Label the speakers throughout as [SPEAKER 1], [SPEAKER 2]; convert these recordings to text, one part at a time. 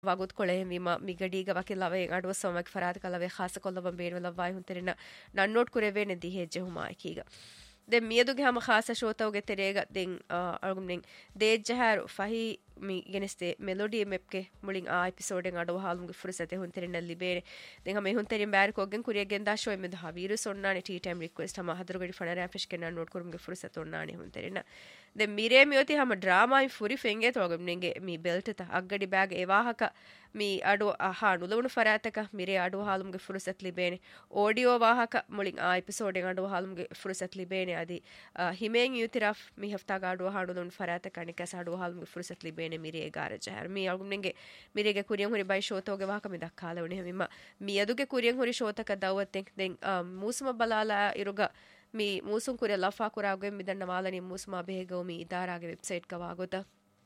[SPEAKER 1] wagut kole vima migadiga wakilave adwa somak farad kalave khasa kollava beenwala vai hunterina nannot kurevene dihejje huma ekiga den miyaduge hama khasa shotawge terega den algumnen dejjaharu fahi mi geneste melody mapke mulin a episode en adwa halumge fursate hunterina libere den hama hunterin bar koggen kuriyegen da shoy med ha virus onnani tea time request hama hadrugadi fanara fish kenna note kurumge fursate onnani hunterina den mire miyoti hama drama in furi fenge togamnenge mi beltata aggadi bag ewahaka mi adu aha nulawunu farataka mire adu halumge fursat libene audio wahaka mulin a episode en adu halumge fursat libene adi himen yutiraf mi hafta ga adu ha nulawunu farataka nikas adu halumge fursat libene mire gara jahar mi algumnenge mirege kuriyen hori bai shotoge wahaka mi dakkala woni hemima mi aduge kuriyen hori shotaka dawwaten den musuma balala iruga mi musun kure lafa kurago mi danna walani musuma behego mi idarage website ka wagota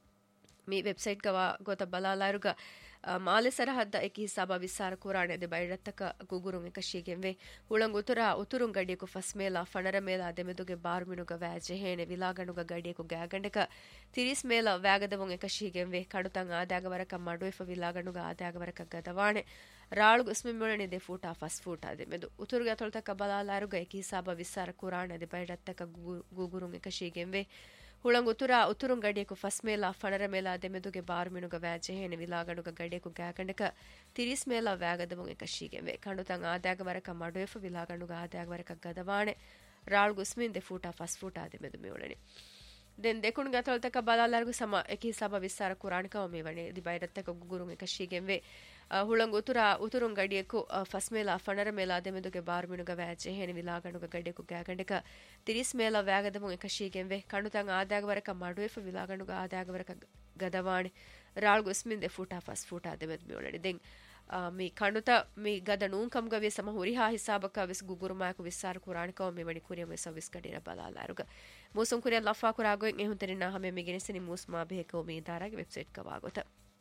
[SPEAKER 1] mi website ka gota balala iruga ಮಾಲೆ ಸರಹದ್ದ ಏಕಿ ಹಿಸಾಬ ವಿಸಾರ ಕುರಾಣೆ ದೆ ಬೈರತ್ತಕ ಗುಗುರುಂ ಏಕಶಿಗೆಂವೆ ಹುಳಂ ಉತುರಾ ಉತುರುಂ ಗಡಿಯಕು ಫಸ್ಮೇಲ ಫಣರ ಮೇಲ ಅದೆಮೆದುಗೆ ಬಾರ್ಮಿನುಗ ವ್ಯಾಜೆ ಹೇನೆ ವಿಲಾಗಣುಗ ಗಡಿಯಕು ಗ್ಯಾಗಂಡಕ ತಿರಿಸ್ ಮೇಲ ವ್ಯಾಗದವಂ ಏಕಶಿಗೆಂವೆ ಕಡುತಂ ಆದಾಗವರಕ ಮಡುವೆಫ ವಿಲಾಗಣುಗ ಆದಾಗವರಕ ಗದವಾಣೆ ರಾಳುಗು ಸ್ಮಿಮ್ಮುಳನೆ ದೆ ಫೂಟಾ ಫಸ್ ಫೂಟಾ ಅದೆಮೆದು ಉತುರುಗ ತೊಳತಕ ಬಲಾಲಾರುಗ ಏಕಿ ಹಿಸಾಬ ವಿಸಾರ ಕುರಾಣೆ ದೆ ಬೈರತ್ತಕ ಗುಗುರುಂ ಏಕಶಿಗೆಂವೆ ಹುಳಂಗ್ ಉತುರುಂ ಗಡಿಯಕು ಫಸ್ ಮೇಲ ಫಣರ ಮೇಲ ದೆಮೆದುಗೆ ಬಾರ್ಮಿನುಗ ವ್ಯಾಜೆ ಹೇನೆ ವಿಲಾಗಣುಗ ಗಡಿಯಕು ಗ್ಯಾಗಂಡಕ ತಿರಿಸ್ ಮೇಲ ವ್ಯಾಗದವಂ ಏಕಶಿಗೆಂವೆ ಕಂಡುತಂ ಆದಾಗವರಕ ಮಡುವೆಫ ವಿಲಾಗಣುಗ ಆದಾಗವರಕ ಗದವಾಣೆ ರಾಳುಗು ಸ್ಮಿನ್ ದೆ ಫೂಟಾ ಫಸ್ ಫೂಟಾ ದೆಮೆದು ಮೇವಳನೆ den dekun gatoltaka balalargu sama eki saba vissara quranika me wane di bayrattaka gugurun ekashigenve hulang uturun gadiyeku fasmela fanara mela demeduge barminuga vaje heni vilaganuga gadiyeku gagandeka 30 mela vagadamun ekashigenve kanutan aadaga waraka maduefa vilaganuga aadaga waraka gadawani raalgu ismin de futa fas futa demed me onani den mi kanuta mi gada nun kamga ve sama huriha hisabaka ves gugurumaiku vissara quranika me wani kuriyam ves vis kadira balalaruga musun kuriya lafa kurago en ehunterina hame me genesini musma beheko me darage website ka wagota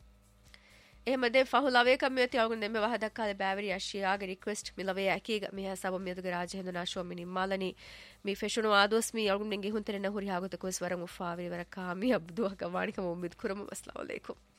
[SPEAKER 1] ehmade fahulave kamyati algun demme wahadakkale baveri ashiyaage request milave akiga me hasaba meduge rajhenduna show mini malani mi feshunu ados mi algun nenge ehunterina huri hagota ko swaram ufaaveri waraka mi abdu ka wanika ummid kurum assalamu alaikum